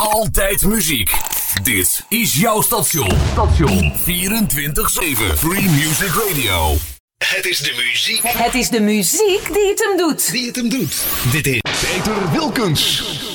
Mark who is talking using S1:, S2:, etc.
S1: Altijd muziek. Dit is jouw station. 24/7 Free Music Radio. Het is de muziek.
S2: Het is de muziek die het hem doet.
S1: Dit is Peter Wilkens.